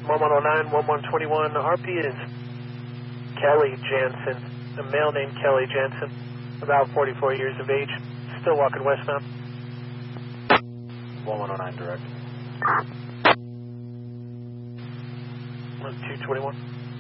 1109, 1121. RP is Kelly Jansen, a male named Kelly Jansen, about 44 years of age, still walking westbound. 1109 direct. 221.